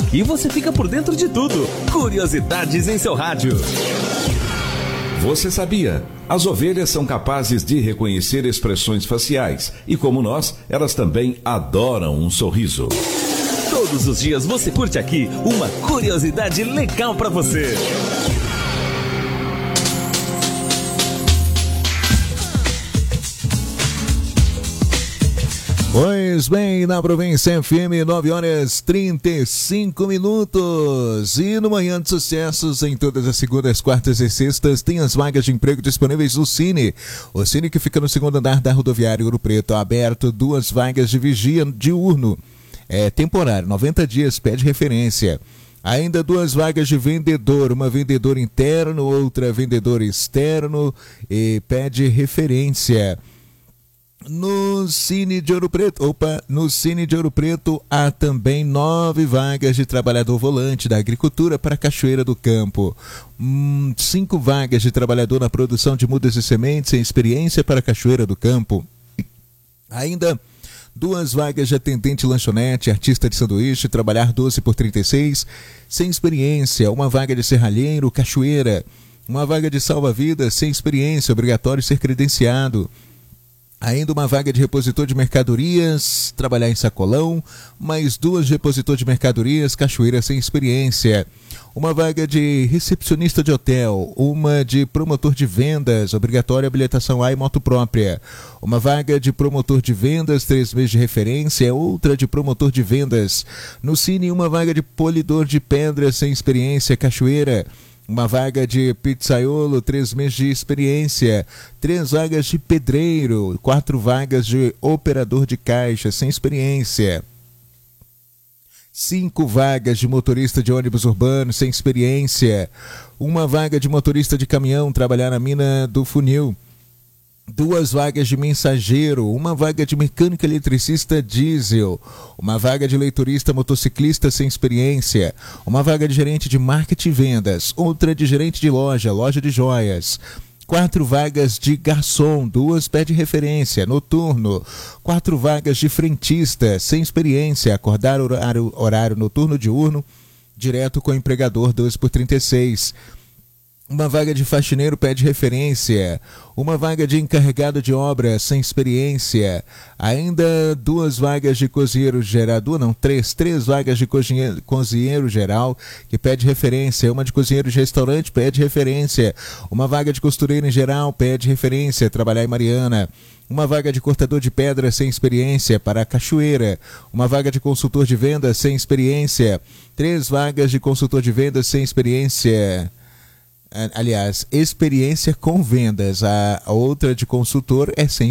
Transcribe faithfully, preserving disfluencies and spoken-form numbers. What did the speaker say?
Aqui você fica por dentro de tudo. Curiosidades em seu rádio. Você sabia? As ovelhas são capazes de reconhecer expressões faciais e, como nós, elas também adoram um sorriso. Todos os dias você curte aqui uma curiosidade legal para você. Pois bem, na Província F M, nove horas e trinta e cinco minutos. E no Manhã de Sucessos, em todas as segundas, quartas e sextas, tem as vagas de emprego disponíveis no Cine. O Cine, que fica no segundo andar da rodoviária Ouro Preto, aberto, duas vagas de vigia diurno. É temporário, noventa dias, pede referência. Ainda duas vagas de vendedor, uma vendedor interno, outra vendedor externo, e pede referência. No Cine de Ouro Preto, opa, no Cine de Ouro Preto há também nove vagas de trabalhador volante da agricultura para Cachoeira do Campo. Hum, cinco vagas de trabalhador na produção de mudas e sementes sem experiência para Cachoeira do Campo. Ainda duas vagas de atendente lanchonete, artista de sanduíche, trabalhar doze por trinta e seis, sem experiência. Uma vaga de serralheiro, Cachoeira. Uma vaga de salva-vidas, sem experiência, obrigatório ser credenciado. Ainda uma vaga de repositor de mercadorias, trabalhar em sacolão, mais duas de repositor de mercadorias, Cachoeira sem experiência. Uma vaga de recepcionista de hotel, uma de promotor de vendas, obrigatória habilitação A e moto própria. Uma vaga de promotor de vendas, três meses de referência, outra de promotor de vendas. No Cine, uma vaga de polidor de pedras sem experiência, Cachoeira. Uma vaga de pizzaiolo, três meses de experiência. Três vagas de pedreiro, quatro vagas de operador de caixa, sem experiência. Cinco vagas de motorista de ônibus urbano, sem experiência. Uma vaga de motorista de caminhão, trabalhar na mina do funil. Duas vagas de mensageiro, uma vaga de mecânico eletricista diesel, uma vaga de leitorista motociclista sem experiência, uma vaga de gerente de marketing e vendas, outra de gerente de loja, loja de joias. Quatro vagas de garçom, duas pede referência, noturno. Quatro vagas de frentista, sem experiência, acordar horário, horário noturno diurno, direto com o empregador, doze por trinta e seis. Uma vaga de faxineiro pede referência. Uma vaga de encarregado de obra sem experiência. Ainda duas vagas de cozinheiro geral. Duas não, três. Três vagas de cozinheiro, cozinheiro geral que pede referência. Uma de cozinheiro de restaurante pede referência. Uma vaga de costureiro em geral pede referência. Trabalhar em Mariana. Uma vaga de cortador de pedra sem experiência para a Cachoeira. Uma vaga de consultor de vendas sem experiência. Três vagas de consultor de vendas sem experiência. Aliás, experiência com vendas. A outra de consultor é sem